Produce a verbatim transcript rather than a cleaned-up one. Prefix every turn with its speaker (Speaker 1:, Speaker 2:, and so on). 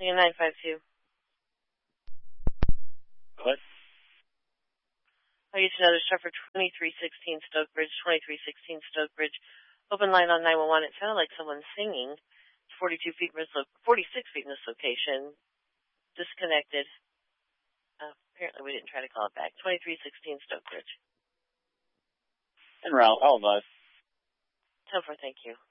Speaker 1: nine five two.
Speaker 2: What?
Speaker 1: I'll use another star for twenty-three sixteen Stokebridge, twenty-three sixteen Stokebridge. Open line on nine one one. It sounded like someone singing. forty-two feet from this lo- forty-six feet in this location. Disconnected. Uh, apparently we didn't try to call it back. twenty-three sixteen Stokebridge.
Speaker 2: En route, all of us.
Speaker 1: ten four, thank you.